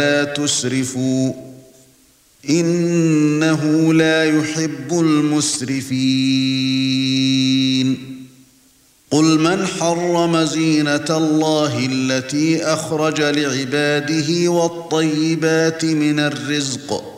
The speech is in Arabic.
ولا تسرفوا إنه لا يحب المسرفين قل من حرم زينة الله التي أخرج لعباده والطيبات من الرزق